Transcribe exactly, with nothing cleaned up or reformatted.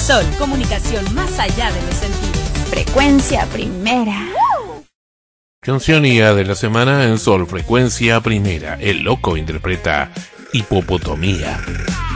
Sol, comunicación más allá de los sentidos. Frecuencia primera. Canción I A de la semana en Sol, Frecuencia Primera. El Loco interpreta Hipopotomía.